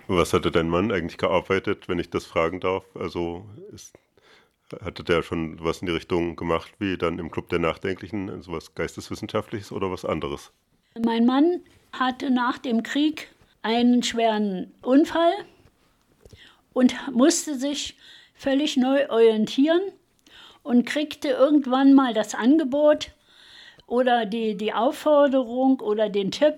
Was hatte dein Mann eigentlich gearbeitet, wenn ich das fragen darf? Hatte der schon was in die Richtung gemacht wie dann im Club der Nachdenklichen, also was Geisteswissenschaftliches oder was anderes? Mein Mann hatte nach dem Krieg einen schweren Unfall und musste sich völlig neu orientieren und kriegte irgendwann mal das Angebot oder die Aufforderung oder den Tipp,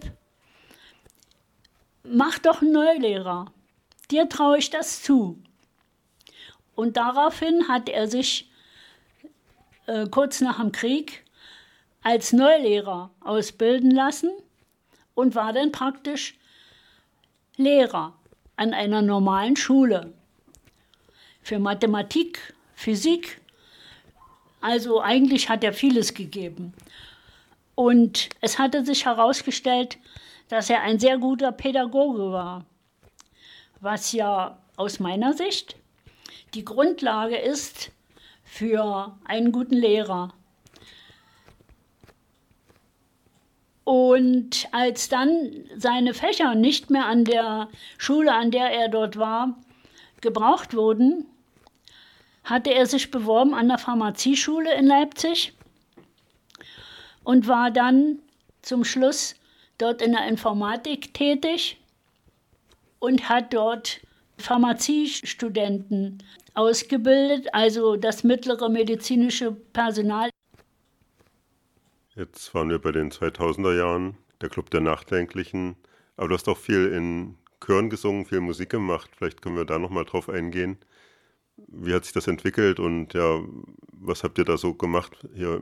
mach doch einen Neulehrer, dir traue ich das zu. Und daraufhin hat er sich kurz nach dem Krieg als Neulehrer ausbilden lassen und war dann praktisch Lehrer an einer normalen Schule für Mathematik, Physik. Also eigentlich hat er vieles gegeben. Und es hatte sich herausgestellt, dass er ein sehr guter Pädagoge war, was ja aus meiner Sicht die Grundlage ist für einen guten Lehrer. Und als dann seine Fächer nicht mehr an der Schule, an der er dort war, gebraucht wurden, hatte er sich beworben an der Pharmazieschule in Leipzig und war dann zum Schluss dort in der Informatik tätig und hat dort Pharmaziestudenten ausgebildet, also das mittlere medizinische Personal. Jetzt waren wir bei den 2000er Jahren, der Club der Nachdenklichen, aber du hast auch viel in Chören gesungen, viel Musik gemacht. Vielleicht können wir da nochmal drauf eingehen. Wie hat sich das entwickelt und ja, was habt ihr da so gemacht?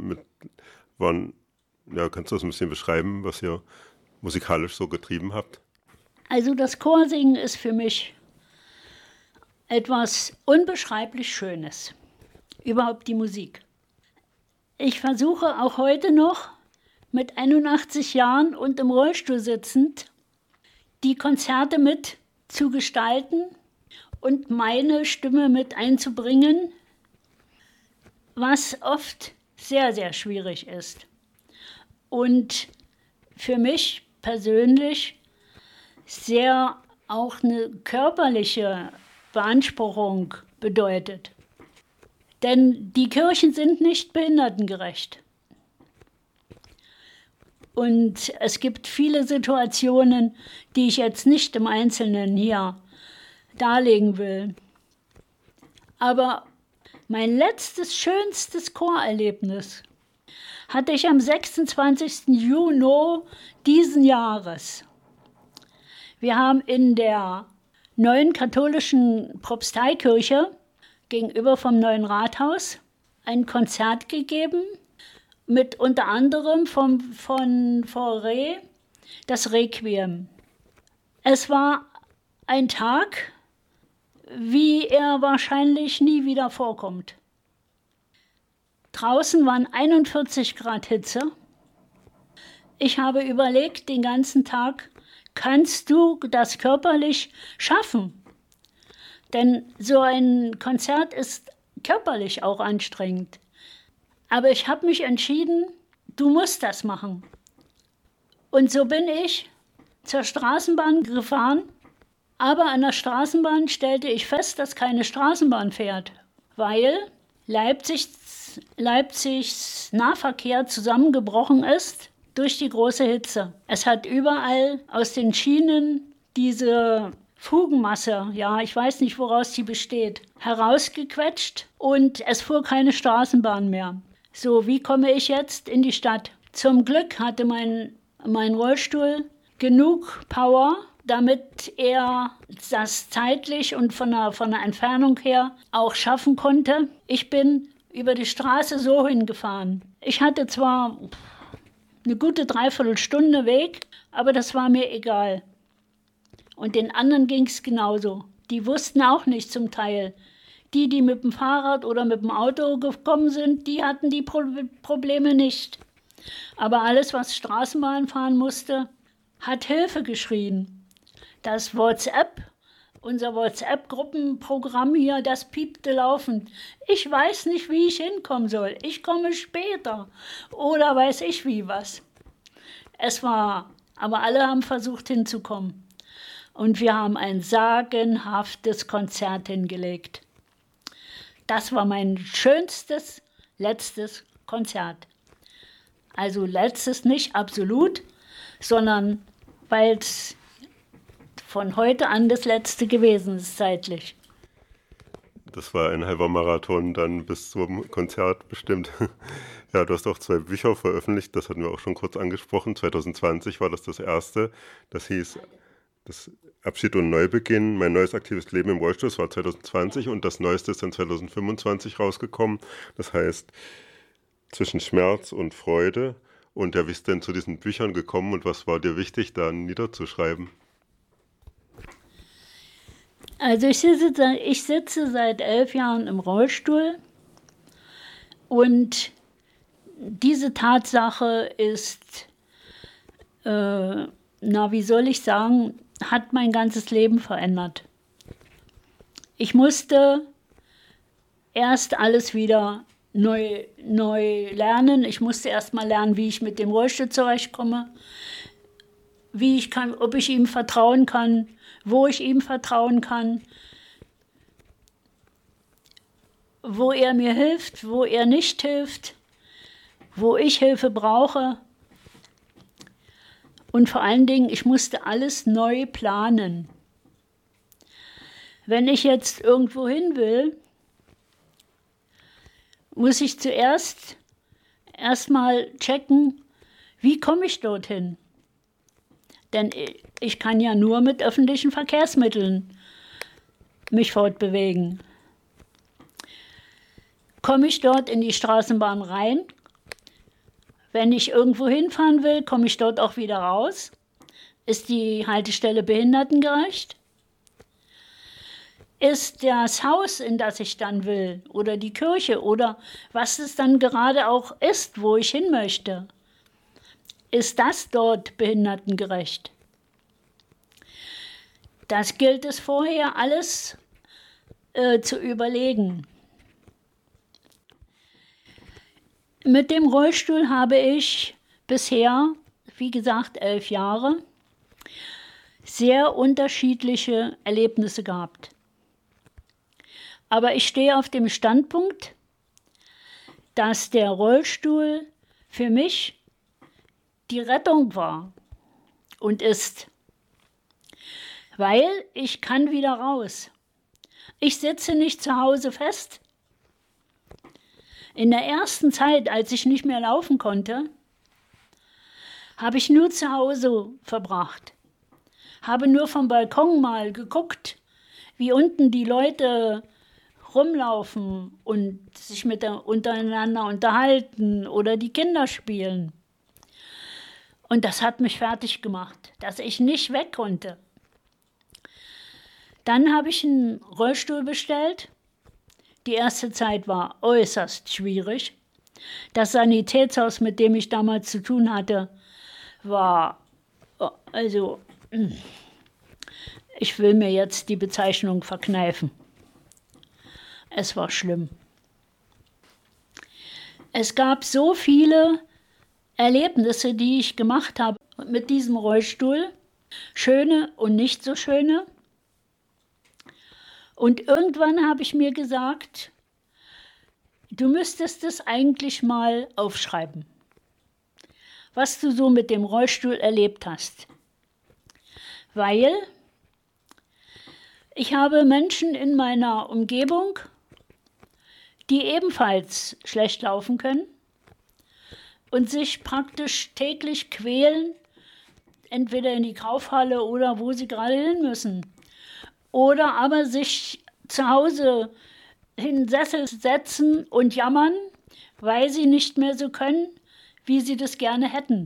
Kannst du das ein bisschen beschreiben, was ihr musikalisch so getrieben habt? Also das Chorsingen ist für mich etwas unbeschreiblich Schönes. Überhaupt die Musik. Ich versuche auch heute noch mit 81 Jahren und im Rollstuhl sitzend die Konzerte mit zu gestalten und meine Stimme mit einzubringen, was oft sehr, sehr schwierig ist. Und für mich persönlich sehr auch eine körperliche Beanspruchung bedeutet. Denn die Kirchen sind nicht behindertengerecht. Und es gibt viele Situationen, die ich jetzt nicht im Einzelnen hier darlegen will. Aber mein letztes, schönstes Chorerlebnis hatte ich am 26. Juni diesen Jahres. Wir haben in der neuen katholischen Propsteikirche gegenüber vom neuen Rathaus ein Konzert gegeben mit unter anderem von Fauré das Requiem. Es war ein Tag, wie er wahrscheinlich nie wieder vorkommt. Draußen waren 41 Grad Hitze. Ich habe überlegt den ganzen Tag, kannst du das körperlich schaffen? Denn so ein Konzert ist körperlich auch anstrengend. Aber ich habe mich entschieden, du musst das machen. Und so bin ich zur Straßenbahn gefahren. Aber an der Straßenbahn stellte ich fest, dass keine Straßenbahn fährt, weil Leipzigs Nahverkehr zusammengebrochen ist durch die große Hitze. Es hat überall aus den Schienen diese Fugenmasse, ja, ich weiß nicht, woraus die besteht, herausgequetscht und es fuhr keine Straßenbahn mehr. So, wie komme ich jetzt in die Stadt? Zum Glück hatte mein Rollstuhl genug Power, damit er das zeitlich und von der Entfernung her auch schaffen konnte. Ich bin über die Straße so hingefahren. Ich hatte zwar eine gute Dreiviertelstunde Weg, aber das war mir egal. Und den anderen ging es genauso. Die wussten auch nicht zum Teil. Die mit dem Fahrrad oder mit dem Auto gekommen sind, die hatten die Probleme nicht. Aber alles, was Straßenbahn fahren musste, hat Hilfe geschrien. Das WhatsApp, unser WhatsApp-Gruppenprogramm hier, das piepte laufend. Ich weiß nicht, wie ich hinkommen soll. Ich komme später. Oder weiß ich wie was. Aber alle haben versucht hinzukommen. und wir haben ein sagenhaftes Konzert hingelegt. Das war mein schönstes, letztes Konzert. Also letztes nicht absolut, sondern weil es von heute an das letzte gewesen ist zeitlich. Das war ein halber Marathon dann bis zum Konzert bestimmt. Ja, du hast auch 2 Bücher veröffentlicht, das hatten wir auch schon kurz angesprochen. 2020 war das erste. Das hieß das Abschied und Neubeginn, mein neues aktives Leben im Rollstuhl. Das war 2020 und das neueste ist dann 2025 rausgekommen. Das heißt Zwischen Schmerz und Freude. Und ja, wie ist denn zu diesen Büchern gekommen und was war dir wichtig, da niederzuschreiben? Also ich sitze seit 11 Jahren im Rollstuhl und diese Tatsache ist, wie soll ich sagen, hat mein ganzes Leben verändert. Ich musste erst alles wieder neu lernen. Ich musste erst mal lernen, wie ich mit dem Rollstuhl zurechtkomme, ob ich ihm vertrauen kann, wo ich ihm vertrauen kann, wo er mir hilft, wo er nicht hilft, wo ich Hilfe brauche. Und vor allen Dingen, ich musste alles neu planen. Wenn ich jetzt irgendwo hin will, muss ich zuerst erstmal checken, wie komme ich dorthin? Denn ich kann ja nur mit öffentlichen Verkehrsmitteln mich fortbewegen. Komme ich dort in die Straßenbahn rein? Wenn ich irgendwo hinfahren will, komme ich dort auch wieder raus? Ist die Haltestelle behindertengerecht? Ist das Haus, in das ich dann will, oder die Kirche, oder was es dann gerade auch ist, wo ich hin möchte, ist das dort behindertengerecht? Das gilt es vorher alles zu überlegen. Mit dem Rollstuhl habe ich bisher, wie gesagt, 11 Jahre, sehr unterschiedliche Erlebnisse gehabt. Aber ich stehe auf dem Standpunkt, dass der Rollstuhl für mich die Rettung war und ist. Weil ich kann wieder raus. Ich sitze nicht zu Hause fest. In der ersten Zeit, als ich nicht mehr laufen konnte, habe ich nur zu Hause verbracht. Habe nur vom Balkon mal geguckt, wie unten die Leute rumlaufen und sich untereinander unterhalten oder die Kinder spielen. Und das hat mich fertig gemacht, dass ich nicht weg konnte. Dann habe ich einen Rollstuhl bestellt. Die erste Zeit war äußerst schwierig. Das Sanitätshaus, mit dem ich damals zu tun hatte, war, also, ich will mir jetzt die Bezeichnung verkneifen. Es war schlimm. Es gab so viele Erlebnisse, die ich gemacht habe mit diesem Rollstuhl, schöne und nicht so schöne. Und irgendwann habe ich mir gesagt, du müsstest es eigentlich mal aufschreiben, was du so mit dem Rollstuhl erlebt hast. Weil ich habe Menschen in meiner Umgebung, die ebenfalls schlecht laufen können und sich praktisch täglich quälen, entweder in die Kaufhalle oder wo sie gerade hin müssen. Oder aber sich zu Hause in den Sessel setzen und jammern, weil sie nicht mehr so können, wie sie das gerne hätten.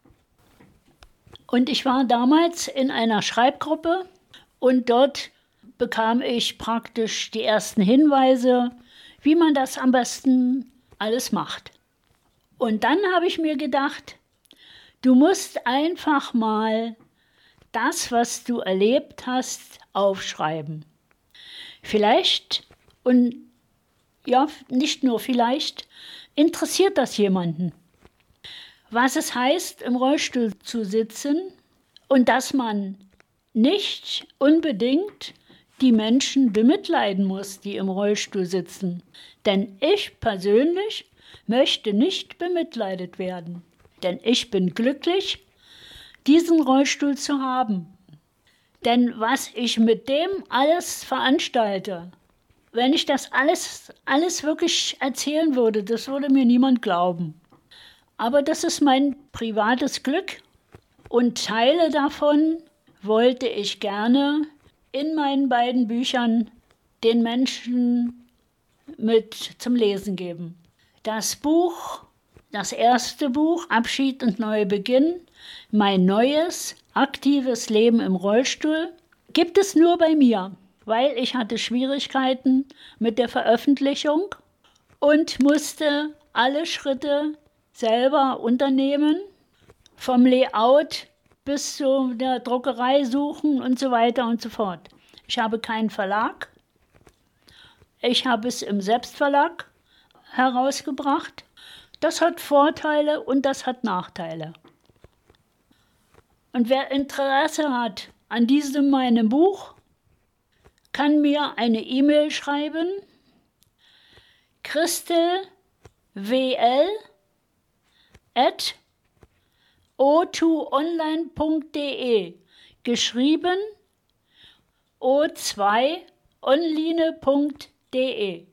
Und ich war damals in einer Schreibgruppe und dort bekam ich praktisch die ersten Hinweise, wie man das am besten alles macht. Und dann habe ich mir gedacht, du musst einfach mal das, was du erlebt hast, aufschreiben. Vielleicht, und ja, nicht nur vielleicht, interessiert das jemanden. Was es heißt, im Rollstuhl zu sitzen und dass man nicht unbedingt die Menschen bemitleiden muss, die im Rollstuhl sitzen. Denn ich persönlich möchte nicht bemitleidet werden. Denn ich bin glücklich, diesen Rollstuhl zu haben. Denn was ich mit dem alles veranstalte, wenn ich das alles wirklich erzählen würde, das würde mir niemand glauben. Aber das ist mein privates Glück und Teile davon wollte ich gerne in meinen beiden Büchern den Menschen mit zum Lesen geben. Das erste Buch, Abschied und Neubeginn, mein neues, aktives Leben im Rollstuhl, gibt es nur bei mir, weil ich hatte Schwierigkeiten mit der Veröffentlichung und musste alle Schritte selber unternehmen, vom Layout bis zu der Druckerei suchen und so weiter und so fort. Ich habe keinen Verlag. Ich habe es im Selbstverlag herausgebracht. Das hat Vorteile und das hat Nachteile. Und wer Interesse hat an meinem Buch, kann mir eine E-Mail schreiben, christel.wl@o2online.de, geschrieben o2online.de.